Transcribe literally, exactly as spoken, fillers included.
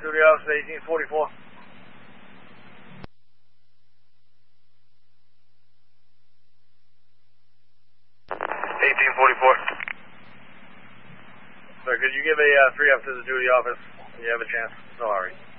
duty office, eighteen forty-four. eighteen forty-four. Sir, could you give a uh, three up to the duty office when you have a chance? No hurry.